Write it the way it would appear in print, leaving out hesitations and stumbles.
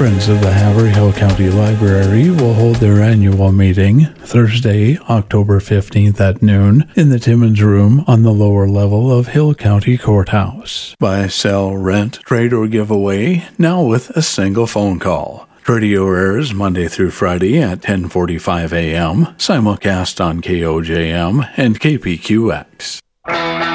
Friends of the Haverhill County Library will hold their annual meeting Thursday, October 15th at noon in the Timmins Room on the lower level of Hill County Courthouse. Buy, sell, rent, trade, or give away, now with a single phone call. Radio airs Monday through Friday at 10:45 a.m., simulcast on KOJM and KPQX.